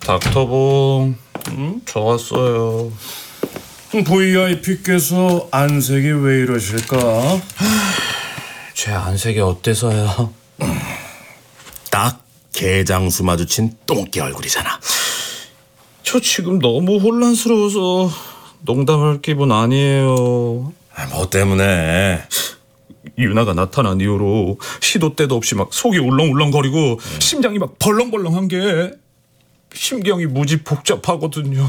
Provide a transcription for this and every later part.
닥터봉, 좋았어요. VIP께서 안색이 왜 이러실까? 제 안색이 어때서요? 딱 개장수 마주친 똥개 얼굴이잖아. 저 지금 너무 혼란스러워서 농담할 기분 아니에요. 뭐 때문에? 유나가 나타난 이후로 시도 때도 없이 막 속이 울렁울렁거리고 심장이 막 벌렁벌렁한 게 심경이 무지 복잡하거든요.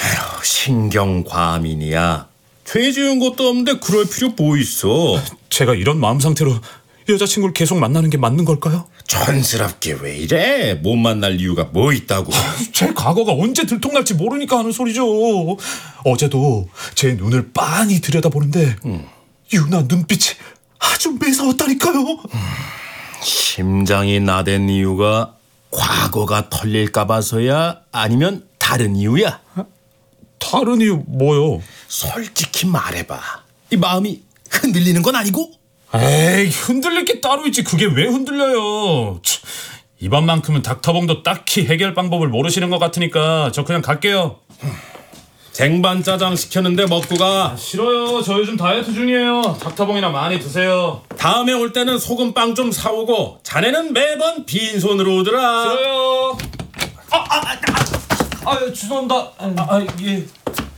신경과민이야. 죄 지은 것도 없는데 그럴 필요 뭐 있어? 제가 이런 마음 상태로 여자친구를 계속 만나는 게 맞는 걸까요? 촌스럽게 왜 이래? 못 만날 이유가 뭐 있다고? 제 과거가 언제 들통날지 모르니까 하는 소리죠. 어제도 제 눈을 빤히 들여다보는데 유나 눈빛이 아주 매서웠다니까요. 심장이 나댄 이유가 과거가 털릴까 봐서야? 아니면 다른 이유야? 다른 이유 뭐요? 솔직히 말해봐. 이 마음이 흔들리는 건 아니고? 에이, 흔들릴 게 따로 있지. 그게 왜 흔들려요? 이번만큼은 닥터봉도 딱히 해결 방법을 모르시는 것 같으니까 저 그냥 갈게요. 쟁반짜장 시켰는데 먹고 가. 싫어요. 저 요즘 다이어트 중이에요. 닥터봉이나 많이 드세요. 다음에 올 때는 소금빵 좀 사오고. 자네는 매번 빈손으로 오더라. 싫어요. 죄송합니다. 예.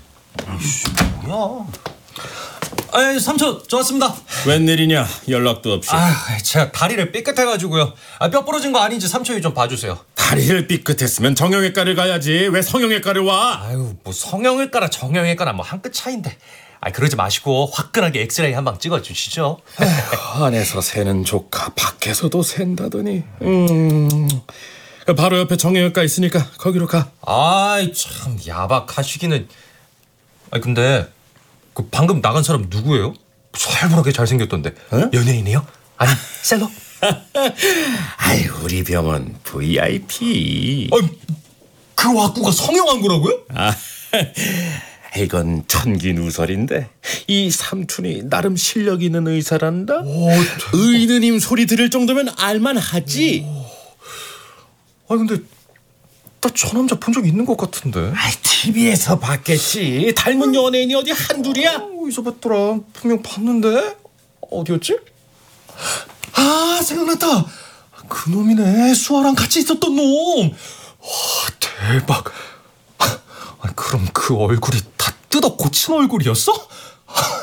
뭐야? 삼촌, 저 왔습니다. 웬일이냐? 연락도 없이. 제가 다리를 삐끗해가지고요. 뼈 부러진 거 아닌지 삼촌이 좀 봐주세요. 다리를 삐끗했으면 정형외과를 가야지. 왜 성형외과를 와? 뭐 성형외과나 정형외과나 뭐 한 끗 차인데. 그러지 마시고 화끈하게 엑스레이 한 방 찍어주시죠. 안에서 새는 조카 밖에서도 샌다더니. 바로 옆에 정형외과 있으니까 거기로 가. 참 야박하시기는. 근데 그 방금 나간 사람 누구예요? 살벌하게 잘생겼던데. 연예인이에요? 아니 셀럽? 우리 병원 VIP. 그 와꾸가 성형한 거라고요? 이건 천기누설인데 이 삼촌이 나름 실력 있는 의사란다. 의느님 소리 들을 정도면 알만하지. 근데 나 저 남자 본 적 있는 것 같은데. TV에서 봤겠지. 닮은 연예인이 어디 한둘이야? 어디서 봤더라. 분명 봤는데. 어디였지? 생각났다. 그 놈이네. 수아랑 같이 있었던 놈. 대박. 그럼 그 얼굴이 다 뜯어 고친 얼굴이었어?